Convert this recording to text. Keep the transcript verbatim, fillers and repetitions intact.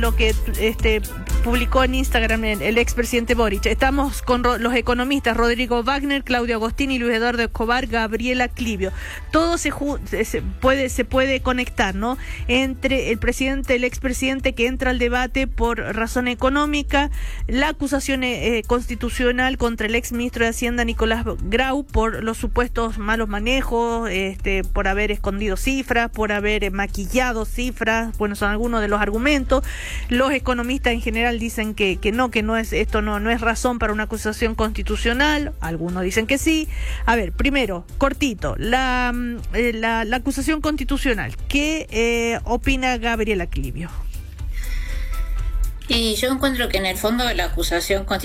Lo que este, publicó en Instagram el, el expresidente Boric. Estamos con ro- los economistas Rodrigo Wagner, Claudio Agostini, Luis Eduardo Escobar, Gabriela Clivio. Todo se, ju- se puede se puede conectar, ¿no? Entre el presidente, el expresidente que entra al debate por razón económica, la acusación eh, constitucional contra el exministro de Hacienda Nicolás Grau por los supuestos malos manejos, este, por haber escondido cifras, por haber eh, maquillado cifras. Bueno, son algunos de los argumentos. Los economistas en general dicen que, que no, que no es esto no, no es razón para una acusación constitucional. Algunos dicen que sí. A ver, primero, cortito, la, eh, la, la acusación constitucional. ¿Qué eh, opina Gabriela Clivio? Y yo encuentro que en el fondo la acusación constitucional